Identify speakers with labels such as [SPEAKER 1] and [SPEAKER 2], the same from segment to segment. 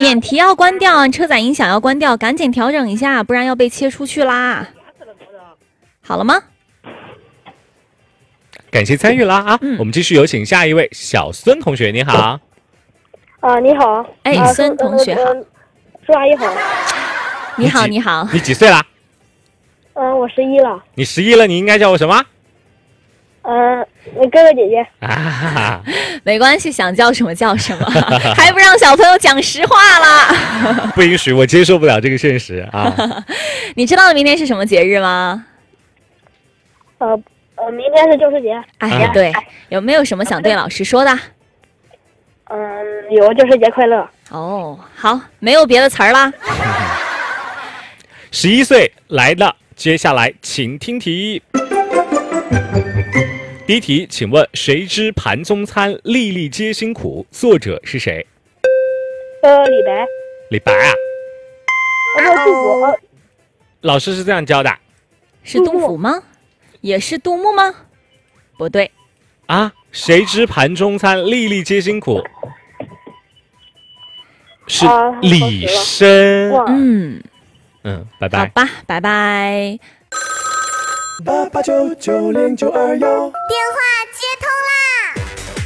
[SPEAKER 1] 免提要关掉，车载音响要关掉，赶紧调整一下，不然要被切出去啦。好了吗？
[SPEAKER 2] 感谢参与啦啊！我们继续有请下一位小孙同学，你好。
[SPEAKER 3] 你好。
[SPEAKER 1] 孙同学好。
[SPEAKER 3] 苏阿姨好。
[SPEAKER 1] 你好，你好。
[SPEAKER 2] 你几岁啦？
[SPEAKER 3] 我11了。
[SPEAKER 2] 你11了，你应该叫我什么？
[SPEAKER 3] 哥哥姐姐。
[SPEAKER 1] 没关系，想叫什么叫什么，还不让小朋友讲实话啦？
[SPEAKER 2] 不允许，我接受不了这个现实啊！
[SPEAKER 1] 你知道明天是什么节日吗？
[SPEAKER 3] 明天是教师节。
[SPEAKER 1] 对，有没有什么想对老师说的？
[SPEAKER 3] 有，教师节快乐。
[SPEAKER 1] 好，没有别的词儿啦。
[SPEAKER 2] 11岁来了，接下来请听题。第一题，请问谁知盘中餐，粒粒皆辛苦？作者是谁？
[SPEAKER 3] 李白。
[SPEAKER 2] 李白啊？
[SPEAKER 3] 杜甫。
[SPEAKER 2] 老师是这样教的。
[SPEAKER 1] 是杜甫吗？也是杜牧吗？不对。
[SPEAKER 2] 啊？谁知盘中餐，粒粒皆辛苦？是李绅。拜拜。
[SPEAKER 1] 好吧，拜拜。
[SPEAKER 4] 88990921，
[SPEAKER 5] 电话接通啦！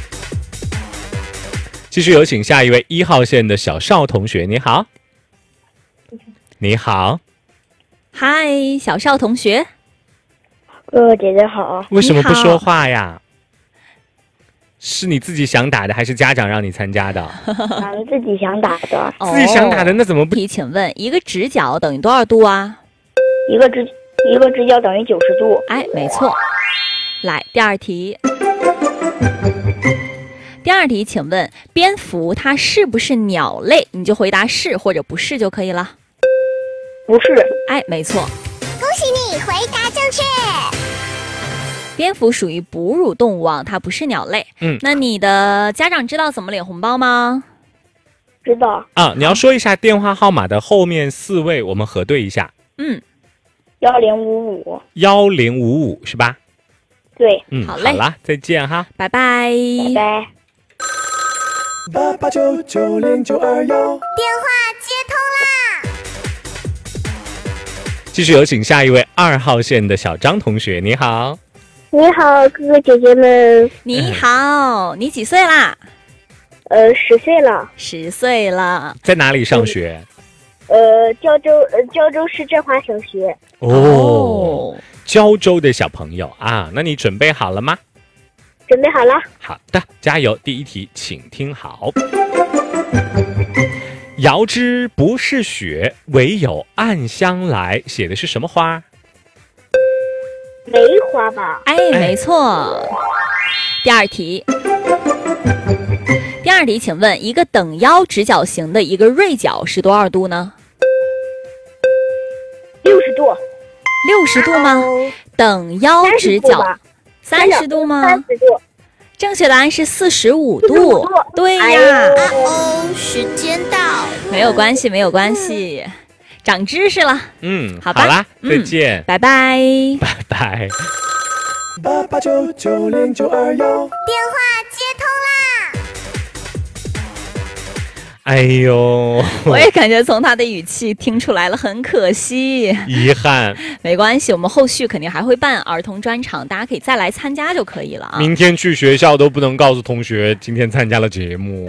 [SPEAKER 2] 继续有请下一位1号线的小邵同学，你好。你好。
[SPEAKER 1] 嗨，小邵同学。
[SPEAKER 3] 哥哥姐姐好。
[SPEAKER 2] 为什么不说话呀？是你自己想打的，还是家长让你参加的？
[SPEAKER 3] 自己想打的。
[SPEAKER 2] 自己想打的，那怎么不？
[SPEAKER 1] 请问一个直角等于多少度啊？
[SPEAKER 3] 一个直角等于90度。
[SPEAKER 1] 没错。来，第二题。第二题，请问蝙蝠它是不是鸟类？你就回答是或者不是就可以了。
[SPEAKER 3] 不是。
[SPEAKER 1] 没错。
[SPEAKER 5] 恭喜你回答正确。
[SPEAKER 1] 蝙蝠属于哺乳动物啊，它不是鸟类。那你的家长知道怎么领红包吗？
[SPEAKER 3] 知道。
[SPEAKER 2] 你要说一下电话号码的后面4位，我们核对一下。
[SPEAKER 3] 1055。
[SPEAKER 2] 1055是吧？
[SPEAKER 3] 对。
[SPEAKER 1] 好嘞。
[SPEAKER 2] 好啦，再见哈。
[SPEAKER 1] 拜拜。
[SPEAKER 3] 拜拜。
[SPEAKER 4] 88990921，
[SPEAKER 5] 电话接通啦！
[SPEAKER 2] 继续有请下一位2号线的小张同学，你好。
[SPEAKER 3] 你好，哥哥姐姐们。
[SPEAKER 1] 你好，你几岁啦
[SPEAKER 3] ？10岁了。
[SPEAKER 1] 10岁了。
[SPEAKER 2] 在哪里上学？
[SPEAKER 3] 胶州市振华小学。
[SPEAKER 2] 胶州的小朋友啊，那你准备好了吗？
[SPEAKER 3] 准备好了。
[SPEAKER 2] 好的，加油！第一题，请听好。遥知不是雪，唯有暗香来，写的是什么花？
[SPEAKER 3] 梅花吧。
[SPEAKER 1] 没错。第二题。请问一个等腰直角形的一个锐角是多少度呢
[SPEAKER 3] ？60度。
[SPEAKER 1] 60度吗？等腰直角30度吗
[SPEAKER 3] ？30度。
[SPEAKER 1] 正确答案是45度。对呀。
[SPEAKER 5] 时间到。
[SPEAKER 1] 没有关系，没有关系，长知识了。好吧。
[SPEAKER 2] 好啦，再见。
[SPEAKER 1] 拜拜。
[SPEAKER 2] 拜拜。
[SPEAKER 4] 88990921，
[SPEAKER 5] 电话接通啦！
[SPEAKER 2] 哎呦，
[SPEAKER 1] 我也感觉从他的语气听出来了，很可惜，
[SPEAKER 2] 遗憾。
[SPEAKER 1] 没关系，我们后续肯定还会办儿童专场，大家可以再来参加就可以了啊。
[SPEAKER 2] 明天去学校都不能告诉同学今天参加了节目，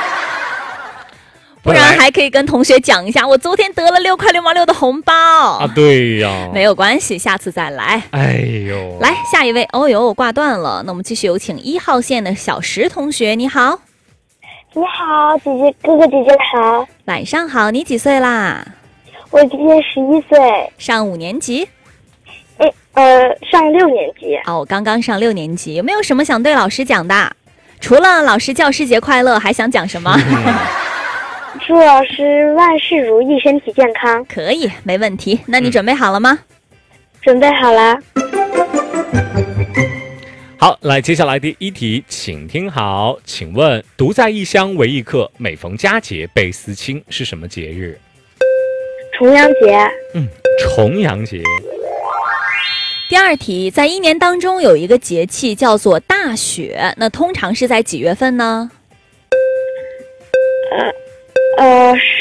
[SPEAKER 1] 不然还可以跟同学讲一下，我昨天得了6块6毛6的红包啊。
[SPEAKER 2] 对呀，
[SPEAKER 1] 没有关系，下次再来。
[SPEAKER 2] 哎呦，
[SPEAKER 1] 来下一位。挂断了。那我们继续有请1号线的小石同学，你好。
[SPEAKER 3] 你好，哥哥姐姐好。
[SPEAKER 1] 晚上好，你几岁啦？
[SPEAKER 3] 我今年11岁。
[SPEAKER 1] 上5年级？
[SPEAKER 3] 上6年级。
[SPEAKER 1] 刚刚上6年级。有没有什么想对老师讲的？除了老师教师节快乐，还想讲什么？
[SPEAKER 3] 祝老师万事如意，身体健康。
[SPEAKER 1] 可以，没问题。那你准备好了吗？
[SPEAKER 3] 准备好了。
[SPEAKER 2] 好，来，接下来第一题，请听好。请问独在异乡为异客，每逢佳节倍思亲，是什么节日？
[SPEAKER 3] 重阳节。
[SPEAKER 2] 重阳节。
[SPEAKER 1] 第二题，在1年当中有一个节气叫做大雪，那通常是在几月份呢？